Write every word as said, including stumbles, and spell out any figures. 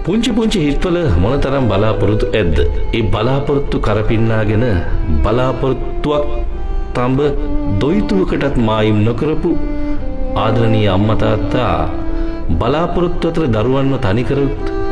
පුංචි පුංචි හිත්වල මොනතරම් බලාපොරොත්තු ඇද්ද? ඒ බලාපොරොත්තු කරපින්නාගෙන බලාපොරොත්තුවක් තඹ දොයිතුවකටත් මායිම් නොකරපු ආදරණීය අම්මා තාත්තා බලාපොරොත්තු අතර දරුවන්ව තනි කරොත්